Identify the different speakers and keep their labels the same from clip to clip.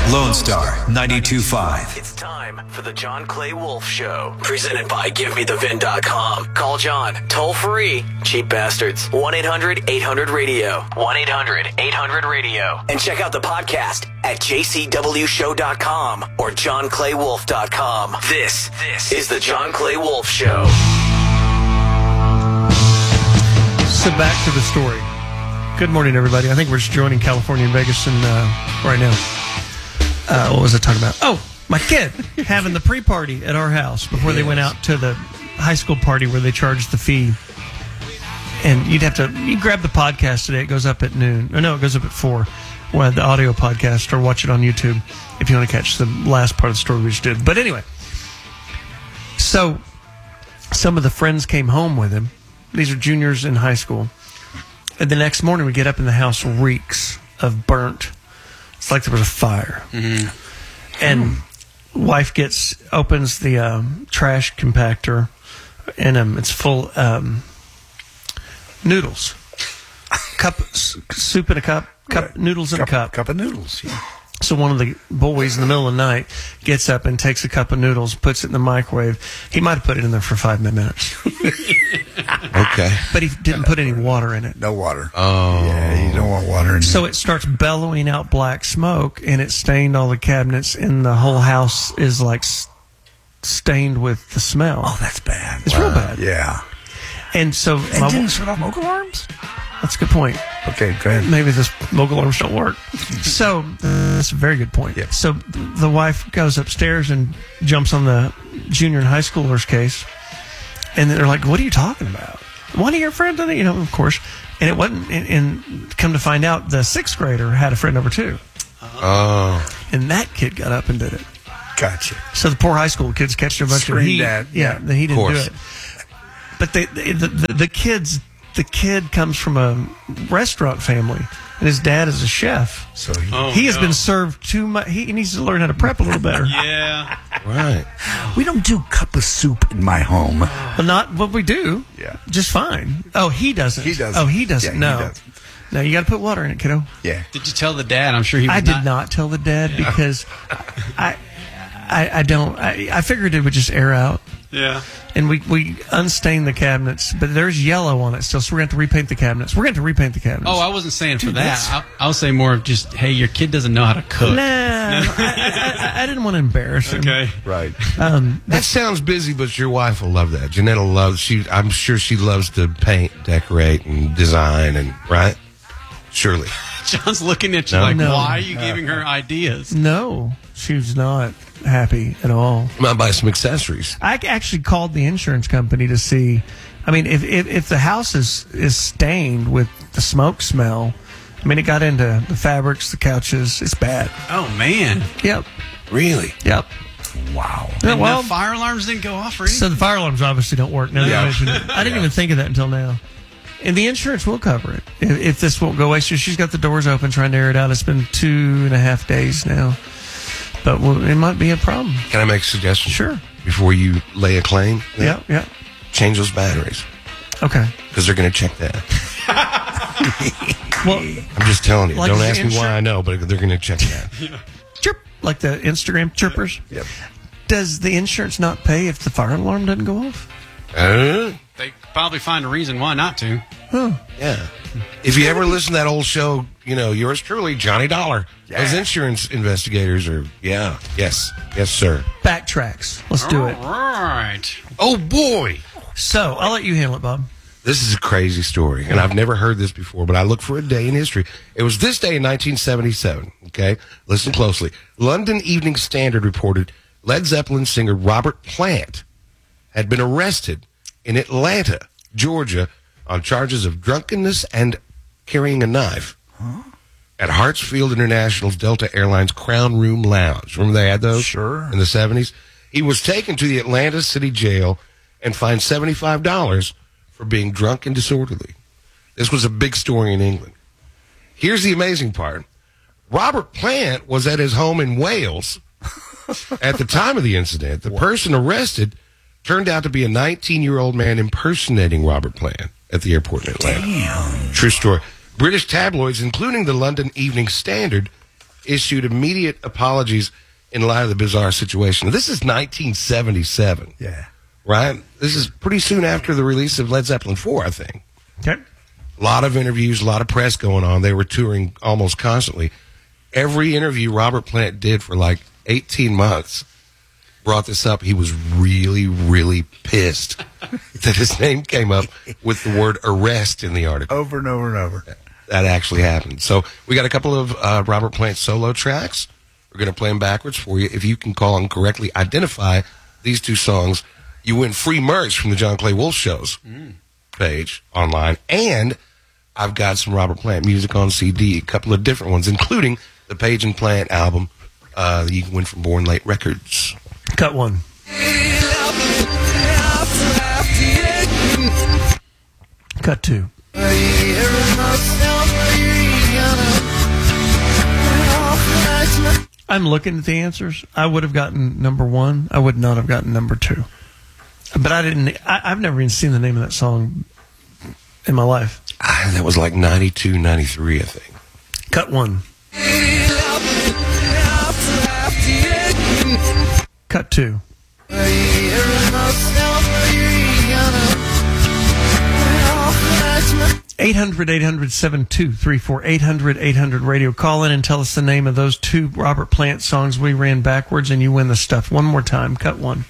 Speaker 1: Lone Star 92.5.
Speaker 2: It's time for the John Clay Wolf Show. Presented by GiveMeTheVin.com. Call John, toll free. Cheap bastards. 1-800-800-RADIO. 1-800-800-RADIO. And check out the podcast at jcwshow.com or johnclaywolf.com. This is the John Clay Wolf Show.
Speaker 3: So back to the story. Good morning, everybody. I think we're just joining California and Vegas right now. What was I talking about? Oh, my kid having the pre-party at our house before they went out to the high school party where they charged the fee. And you grab the podcast today. It goes up at noon. Oh, no, it goes up at 4. Well, the audio podcast, or watch it on YouTube if you want to catch the last part of the story we just did. But anyway, so some of the friends came home with him. These are juniors in high school. And the next morning we get up and the house reeks of burnt. It's like there was a fire. Mm-hmm. And wife opens the trash compactor, and it's full noodles. Soup in a cup, noodles in a cup.
Speaker 4: Cup of noodles, yeah.
Speaker 3: So one of the boys in the middle of the night gets up and takes a cup of noodles, puts it in the microwave. He might have put it in there for 5 minutes.
Speaker 4: Okay.
Speaker 3: But he didn't put any water in it.
Speaker 4: No water. Oh. Yeah, you don't want water in
Speaker 3: So it starts bellowing out black smoke, and it stained all the cabinets, and the whole house is like stained with the smell.
Speaker 4: Oh, that's bad.
Speaker 3: It's real bad.
Speaker 4: Yeah.
Speaker 3: And so...
Speaker 4: And didn't set off smoke alarms?
Speaker 3: That's a good point.
Speaker 4: Okay, go ahead.
Speaker 3: Maybe the smoke alarms don't work. So, that's a very good point.
Speaker 4: Yeah.
Speaker 3: So, the wife goes upstairs and jumps on the junior and high schoolers case. And they're like, what are you talking about? One of your friends, of course. And it wasn't, and come to find out, the 6th grader had a friend over too.
Speaker 4: Oh.
Speaker 3: And that kid got up and did it.
Speaker 4: Gotcha.
Speaker 3: So, the poor high school kids catch a bunch of heat. Yeah, he didn't do it. But the kid comes from a restaurant family, and his dad is a chef. So he has been served too much. He needs to learn how to prep a little better.
Speaker 5: Yeah.
Speaker 4: Right. We don't do cup of soup in my home.
Speaker 3: Well, not what we do.
Speaker 4: Yeah.
Speaker 3: Just fine. Oh, he doesn't.
Speaker 4: He doesn't.
Speaker 3: Oh, he doesn't.
Speaker 4: Yeah,
Speaker 3: no.
Speaker 4: he doesn't.
Speaker 3: No, you got to put water in it, kiddo.
Speaker 4: Yeah.
Speaker 5: Did you tell the dad? I'm sure he was
Speaker 3: I did not tell the dad because I figured it would just air out.
Speaker 5: Yeah.
Speaker 3: And we unstained the cabinets, but there's yellow on it still, so we're going to have to repaint the cabinets. We're going to have to repaint the cabinets.
Speaker 5: Oh, I wasn't saying for that. I was saying more of just, hey, your kid doesn't know how to cook.
Speaker 3: Nah, I didn't want to embarrass him.
Speaker 5: Okay.
Speaker 4: Right.
Speaker 6: That sounds busy, but your wife will love that. Janetta loves, I'm sure she loves to paint, decorate, and design, and right? Surely.
Speaker 5: John's looking at you why are you giving her ideas?
Speaker 3: No, she was not happy at all.
Speaker 6: I might buy some accessories.
Speaker 3: I actually called the insurance company to see. I mean, if the house is stained with the smoke smell, I mean, it got into the fabrics, the couches. It's bad.
Speaker 5: Oh, man.
Speaker 3: Yep.
Speaker 6: Really?
Speaker 3: Yep.
Speaker 4: Wow.
Speaker 3: Yeah,
Speaker 5: And
Speaker 3: well,
Speaker 5: the fire alarms didn't go off, really?
Speaker 3: so the fire alarms obviously don't work. Now that you mention it. I didn't even think of that until now. And the insurance will cover it if this won't go away. So she's got the doors open trying to air it out. It's been 2.5 days now. But it might be a problem.
Speaker 6: Can I make a suggestion?
Speaker 3: Sure.
Speaker 6: Before you lay a claim?
Speaker 3: Yeah.
Speaker 6: Change those batteries.
Speaker 3: Okay.
Speaker 6: Because they're going to check that.
Speaker 3: Well,
Speaker 6: I'm just telling you.
Speaker 3: Like
Speaker 6: Don't
Speaker 3: the
Speaker 6: ask me why I know, but they're going to check that.
Speaker 3: chirp, like the Instagram chirpers.
Speaker 4: Yep.
Speaker 3: Does the insurance not pay if the fire alarm doesn't go off?
Speaker 5: They probably find a reason why not to.
Speaker 3: Huh.
Speaker 6: Yeah. If you ever listen to that old show, yours truly, Johnny Dollar.
Speaker 4: Yeah.
Speaker 6: Those insurance investigators are, yes, sir.
Speaker 3: Backtracks. Let's do it.
Speaker 5: All right.
Speaker 6: Oh, boy.
Speaker 3: So, I'll let you handle it, Bob.
Speaker 6: This is a crazy story, and I've never heard this before, but I looked for a day in history. It was this day in 1977, okay? Listen closely. London Evening Standard reported Led Zeppelin singer Robert Plant had been arrested in Atlanta, Georgia, on charges of drunkenness and carrying a knife at Hartsfield International's Delta Airlines Crown Room Lounge. Remember they had those?
Speaker 4: Sure.
Speaker 6: In the 70s? He was taken to the Atlanta City Jail and fined $75 for being drunk and disorderly. This was a big story in England. Here's the amazing part. Robert Plant was at his home in Wales at the time of the incident. The person arrested turned out to be a 19-year-old man impersonating Robert Plant at the airport in Atlanta.
Speaker 4: Damn.
Speaker 6: True story. British tabloids, including the London Evening Standard, issued immediate apologies in light of the bizarre situation. This is 1977.
Speaker 4: Yeah.
Speaker 6: Right? This is pretty soon after the release of Led Zeppelin 4, I think.
Speaker 3: Okay.
Speaker 6: A lot of interviews, a lot of press going on. They were touring almost constantly. Every interview Robert Plant did for like 18 months brought this up. He was really, really pissed that his name came up with the word arrest in the article.
Speaker 4: Over and over and over.
Speaker 6: That actually happened. So we got a couple of Robert Plant solo tracks. We're going to play them backwards for you. If you can call and correctly identify these two songs, you win free merch from the John Clay Wolf Show's page online. And I've got some Robert Plant music on CD, a couple of different ones, including the Page and Plant album that you can win from Born Late Records.
Speaker 3: Cut one. Cut two. I'm looking at the answers. I would have gotten number one. I would not have gotten number two. But I didn't. I've never even seen the name of that song in my life.
Speaker 6: That was like 92, 93, I think.
Speaker 3: Cut one. Cut two. 800-800-7234. 800-800-RADIO. Call in and tell us the name of those two Robert Plant songs we ran backwards, and you win the stuff. One more time. Cut one.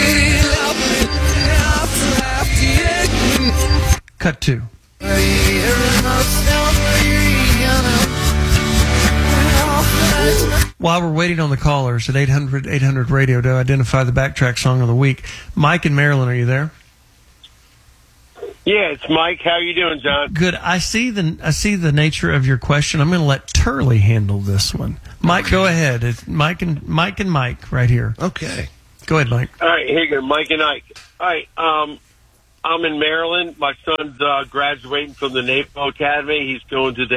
Speaker 3: Cut two. While we're waiting on the callers at 800-800-RADIO to identify the backtrack song of the week, Mike in Maryland, are you there?
Speaker 7: Yeah, it's Mike. How you doing, John?
Speaker 3: Good. I see the nature of your question. I'm going to let Turley handle this one. Mike, go ahead. It's Mike and Mike right here.
Speaker 6: Okay.
Speaker 3: Go ahead, Mike.
Speaker 7: All right, here you go, Mike and Ike. All right, I'm in Maryland. My son's graduating from the Naval Academy. He's going to the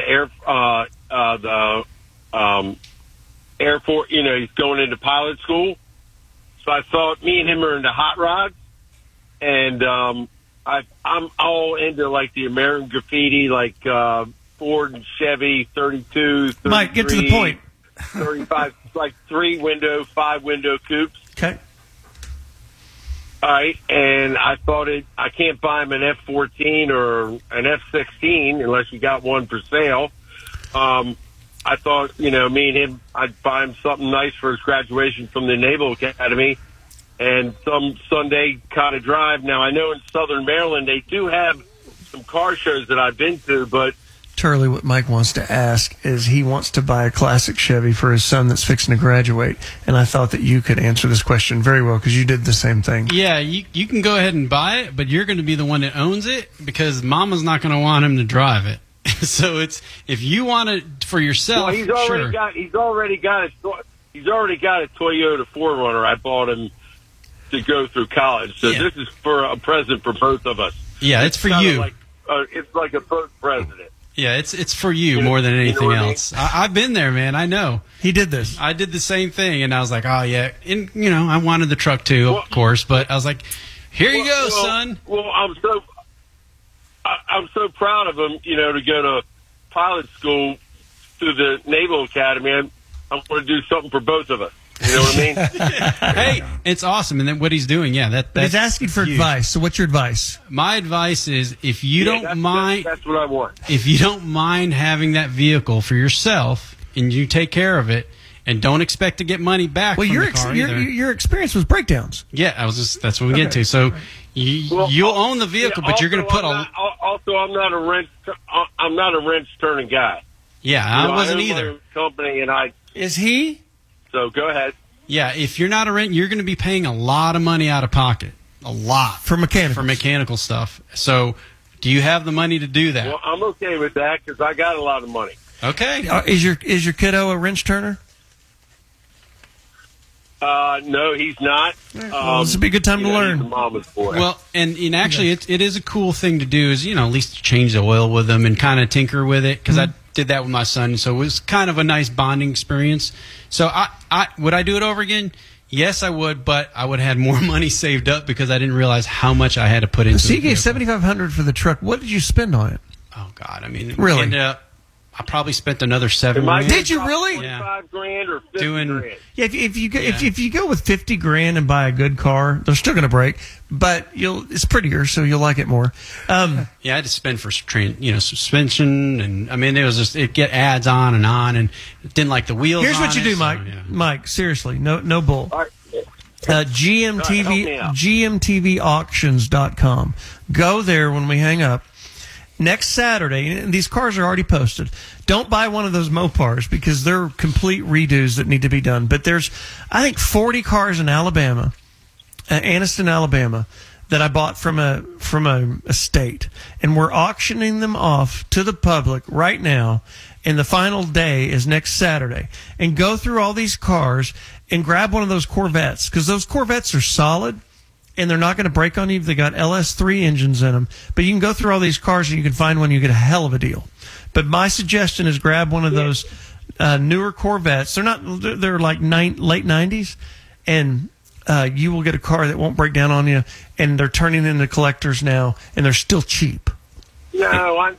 Speaker 7: Air Force. You know, he's going into pilot school. So I thought me and him are into hot rods, and I'm all into like the American Graffiti, like Ford and Chevy 32, 33,
Speaker 3: Mike, get to the point.
Speaker 7: 35, like 3-window, 5-window coupes.
Speaker 3: Okay.
Speaker 7: All right, and I thought I can't buy him an F-14 or an F-16 unless you got one for sale. I thought, you know, me and him, I'd buy him something nice for his graduation from the Naval Academy and some Sunday kind of drive. Now, I know in Southern Maryland they do have some car shows that I've been to, but
Speaker 3: Turley, what Mike wants to ask is he wants to buy a classic Chevy for his son that's fixing to graduate, and I thought that you could answer this question very well because you did the same thing.
Speaker 5: Yeah, you can go ahead and buy it, but you're going to be the one that owns it because Mama's not going to want him to drive it. So it's if you want it for yourself.
Speaker 7: Well, he's already got a Toyota 4Runner. I bought him to go through college, so this is for a present for both of us.
Speaker 5: Yeah, it's for you.
Speaker 7: It's like a both president.
Speaker 5: Yeah, it's for you more than anything else. I've been there, man. I know.
Speaker 3: He did this.
Speaker 5: I did the same thing, and I was like, oh, yeah. And, you know, I wanted the truck too, of course, but I was like, here you go, son.
Speaker 7: Well, I'm so proud of him, you know, to go to pilot school through the Naval Academy. I'm going to do something for both of us. You know what I mean?
Speaker 5: Hey, it's awesome. And then what he's doing, that's
Speaker 3: he's asking for advice. So what's your advice?
Speaker 5: My advice is if you don't mind.
Speaker 7: That's what I want.
Speaker 5: If you don't mind having that vehicle for yourself and you take care of it and don't expect to get money back from the car either.
Speaker 3: Your experience was breakdowns.
Speaker 5: Yeah, that's what we get to. So you'll own the vehicle, but you're going to put
Speaker 7: Also, I'm not a wrench turning guy.
Speaker 5: Yeah, I wasn't either.
Speaker 7: My own company, and
Speaker 3: Is he?
Speaker 7: So go ahead.
Speaker 5: Yeah, if you're not a rent, you're going to be paying a lot of money out of pocket. A lot.
Speaker 3: For mechanical
Speaker 5: stuff. So do you have the money to do that?
Speaker 7: Well, I'm okay with that because I got a lot of money.
Speaker 5: Okay.
Speaker 3: Is your kiddo a wrench turner?
Speaker 7: No, he's not.
Speaker 3: Well, this would be a good time to learn.
Speaker 7: He's a mama's boy.
Speaker 5: Well, and actually, it is a cool thing to do is, you know, at least change the oil with them and kind of tinker with it because I did that with my son. So it was kind of a nice bonding experience. So would I do it over again? Yes, I would, but I would have had more money saved up because I didn't realize how much I had to put into it.
Speaker 3: So you gave $7,500 for the truck. What did you spend on it?
Speaker 5: Oh, God. I mean,
Speaker 3: really?
Speaker 5: Ended up I probably spent another $7
Speaker 7: It might
Speaker 5: grand.
Speaker 3: Did you really?
Speaker 7: 25 grand or 50
Speaker 5: Doing-
Speaker 7: grand.
Speaker 3: Yeah, if you go with 50 grand and buy a good car, they're still going to break, but it's prettier, so you'll like it more.
Speaker 5: Yeah, I had to spend for suspension, and I mean it get ads on, and it didn't like the wheels.
Speaker 3: Here's
Speaker 5: on
Speaker 3: what you
Speaker 5: it,
Speaker 3: do,
Speaker 5: so,
Speaker 3: Mike.
Speaker 5: yeah.
Speaker 3: Mike, seriously, no bull.
Speaker 7: All right.
Speaker 3: GMTV, GMTVauctions.com. Go there when we hang up. Next Saturday, and these cars are already posted. Don't buy one of those Mopars because they're complete redos that need to be done. But there's, I think, 40 cars in Alabama, Anniston, Alabama, that I bought from a estate, and we're auctioning them off to the public right now. And the final day is next Saturday. And go through all these cars and grab one of those Corvettes, because those Corvettes are solid and they're not going to break on you. They got LS3 engines in them. But you can go through all these cars and you can find one, you get a hell of a deal. But my suggestion is grab one of those newer Corvettes. They're like late 90s, and you will get a car that won't break down on you. And they're turning into collectors now, and they're still cheap.
Speaker 7: No, I'm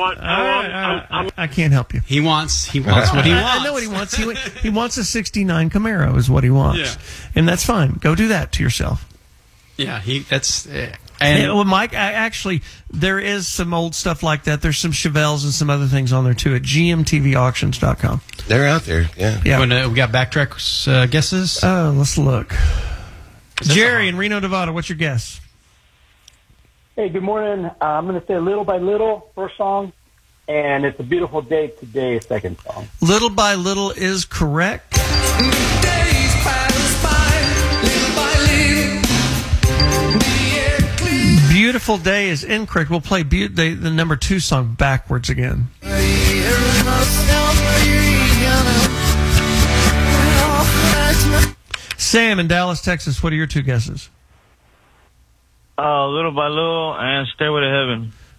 Speaker 3: I can't help you.
Speaker 5: He wants what he wants.
Speaker 3: I know what he wants. He wants a 69 Camaro is what he wants.
Speaker 5: Yeah.
Speaker 3: And that's fine. Go do that to yourself.
Speaker 5: Yeah, that's
Speaker 3: Well, Mike, actually, there is some old stuff like that. There's some Chevelles and some other things on there, too, at gmtvauctions.com.
Speaker 6: They're out there. Yeah.
Speaker 3: Yeah.
Speaker 5: We got backtrack guesses.
Speaker 3: Let's look. Jerry in Reno, Nevada, what's your guess?
Speaker 8: Hey, good morning. I'm going to say Little by Little, first song, and It's a Beautiful Day Today, second song.
Speaker 3: Little by Little is correct. Beautiful Day is incorrect. We'll play the number 2 song backwards again. Sam in Dallas, Texas, what are your 2 guesses?
Speaker 9: Little by Little and Stairway to Heaven.